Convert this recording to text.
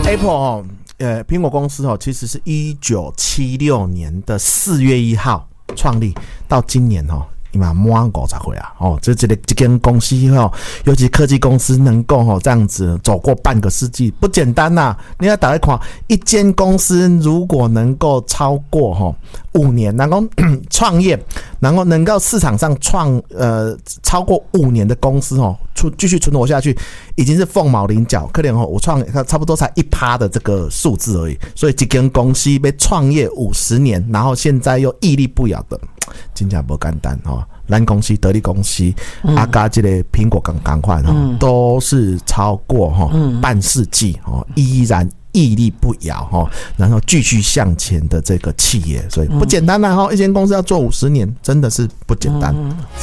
Apple 苹果公司其实是1976年的4月1号创立，到今年满50岁啊！这间公司尤其科技公司能够这样子走过半个世纪，不简单呐！你要大家看，一间公司如果能够超过5年，然后创业，然后能够市场上超过5年的公司继续存活下去，已经是凤毛麟角。可能我创差不多才1%的这个数字而已。所以这间公司被创业50年，然后现在又屹立不摇的，真的不简单咱公司、德利公司加这个苹果同款都是超过半世纪依然屹立不摇然后继续向前的这个企业，所以不简单一间公司要做50年，真的是不简单。